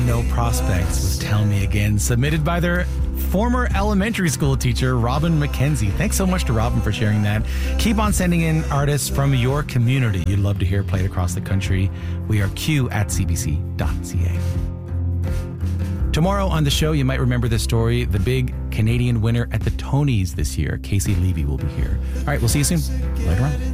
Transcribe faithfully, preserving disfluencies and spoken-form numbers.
No Prospects was Tell Me Again, submitted by their former elementary school teacher, Robin McKenzie. Thanks so much to Robin for sharing that. Keep on sending in artists from your community you'd love to hear played across the country. We are q at c b c dot c a. Tomorrow on the show, you might remember this story. The big Canadian winner at the Tonys this year, Casey Levy, will be here. All right, we'll see you soon. Later on.